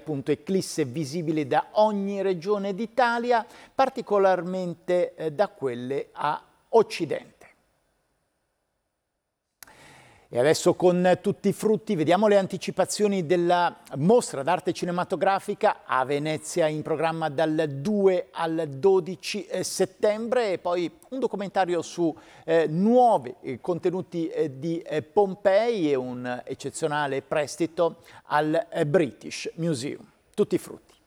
appunto eclisse visibili da ogni regione d'Italia, particolarmente da quelle a occidente. E adesso con tutti i frutti vediamo le anticipazioni della mostra d'arte cinematografica a Venezia, in programma dal 2 al 12 settembre, e poi un documentario su nuovi contenuti di Pompei e un eccezionale prestito al British Museum. Tutti i frutti.